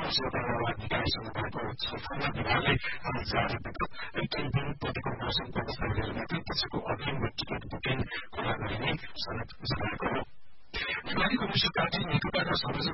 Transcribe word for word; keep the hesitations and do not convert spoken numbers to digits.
सेवा अधिकारीसँग भएको छलफलमा विभागले जारी क्याम्पेन प्रतिको मौसमको अवस्था हेर्दै त्यसको अध्ययनमा टिकट बुकिङ खुला गरिने सनद जनाएको हो। नेपाली कम्युनिस्ट पार्टी नेकपाका संयोजक